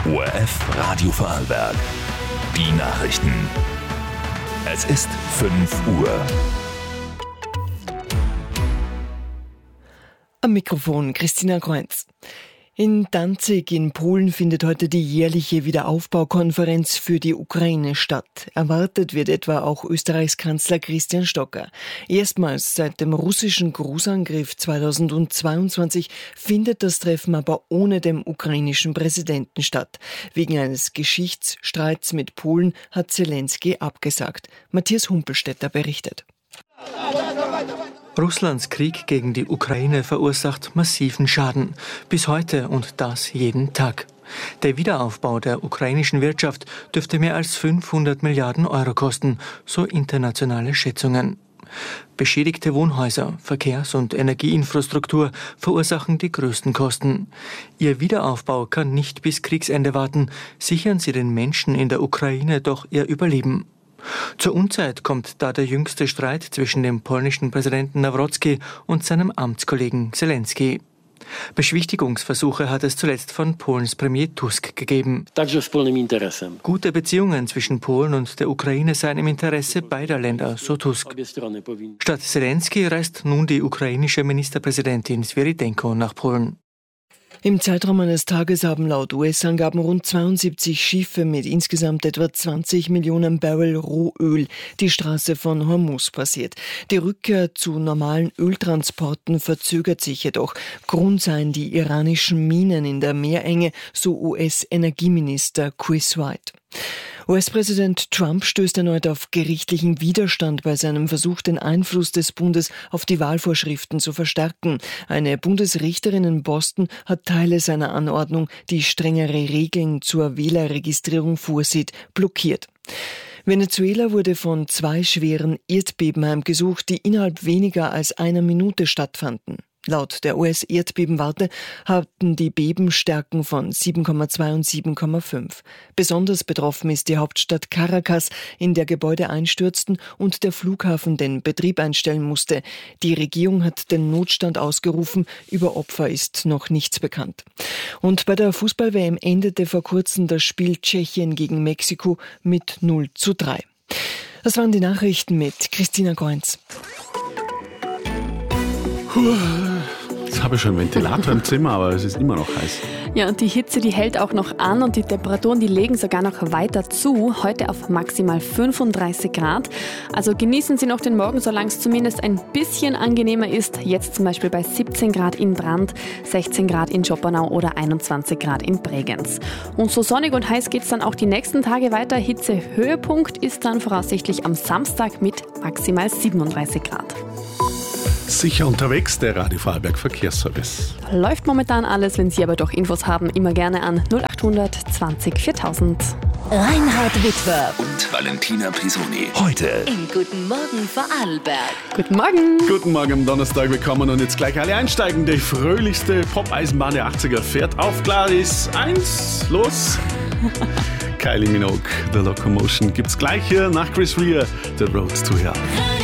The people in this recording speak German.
ORF Radio Vorarlberg. Die Nachrichten. Es ist 5 Uhr. Am Mikrofon Christina Kreuz. In Danzig in Polen findet heute die jährliche Wiederaufbaukonferenz für die Ukraine statt. Erwartet wird etwa auch Österreichs Kanzler Christian Stocker. Erstmals seit dem russischen Großangriff 2022 findet das Treffen aber ohne den ukrainischen Präsidenten statt. Wegen eines Geschichtsstreits mit Polen hat Zelensky abgesagt. Matthias Humpelstädter berichtet. Russlands Krieg gegen die Ukraine verursacht massiven Schaden. Bis heute und das jeden Tag. Der Wiederaufbau der ukrainischen Wirtschaft dürfte mehr als 500 Milliarden Euro kosten, so internationale Schätzungen. Beschädigte Wohnhäuser, Verkehrs- und Energieinfrastruktur verursachen die größten Kosten. Ihr Wiederaufbau kann nicht bis Kriegsende warten. Sichern Sie den Menschen in der Ukraine doch ihr Überleben. Zur Unzeit kommt da der jüngste Streit zwischen dem polnischen Präsidenten Nawrocki und seinem Amtskollegen Zelensky. Beschwichtigungsversuche hat es zuletzt von Polens Premier Tusk gegeben. Gute Beziehungen zwischen Polen und der Ukraine seien im Interesse beider Länder, so Tusk. Statt Zelensky reist nun die ukrainische Ministerpräsidentin Svyrydenko nach Polen. Im Zeitraum eines Tages haben laut US-Angaben rund 72 Schiffe mit insgesamt etwa 20 Millionen Barrel Rohöl die Straße von Hormuz passiert. Die Rückkehr zu normalen Öltransporten verzögert sich jedoch. Grund seien die iranischen Minen in der Meerenge, so US-Energieminister Chris White. US-Präsident Trump stößt erneut auf gerichtlichen Widerstand bei seinem Versuch, den Einfluss des Bundes auf die Wahlvorschriften zu verstärken. Eine Bundesrichterin in Boston hat Teile seiner Anordnung, die strengere Regeln zur Wählerregistrierung vorsieht, blockiert. Venezuela wurde von 2 schweren Erdbeben heimgesucht, die innerhalb weniger als einer Minute stattfanden. Laut der US-Erdbebenwarte hatten die Bebenstärken von 7,2 und 7,5. Besonders betroffen ist die Hauptstadt Caracas, in der Gebäude einstürzten und der Flughafen den Betrieb einstellen musste. Die Regierung hat den Notstand ausgerufen, über Opfer ist noch nichts bekannt. Und bei der Fußball-WM endete vor kurzem das Spiel Tschechien gegen Mexiko mit 0:3. Das waren die Nachrichten mit Christina Kreuz. Jetzt habe ich schon einen Ventilator im Zimmer, aber es ist immer noch heiß. Ja, und die Hitze, die hält auch noch an und die Temperaturen, die legen sogar noch weiter zu. Heute auf maximal 35 Grad. Also genießen Sie noch den Morgen, solange es zumindest ein bisschen angenehmer ist. Jetzt zum Beispiel bei 17 Grad in Brand, 16 Grad in Schoppernau oder 21 Grad in Bregenz. Und so sonnig und heiß geht es dann auch die nächsten Tage weiter. Hitzehöhepunkt ist dann voraussichtlich am Samstag mit maximal 37 Grad. Sicher unterwegs, der Radio Vorarlberg Verkehrsservice. Läuft momentan alles, wenn Sie aber doch Infos haben, immer gerne an 0800 20 4000. Reinhard Witwer Und Valentina Pisoni. Heute im Guten Morgen Vorarlberg. Guten Morgen. Guten Morgen am Donnerstag, willkommen und jetzt gleich alle einsteigen. Die fröhlichste Pop-Eisenbahn der 80er fährt auf Gladys 1. Los! Kylie Minogue, The Locomotion gibt's gleich hier nach Chris Rea, The Road to Hell.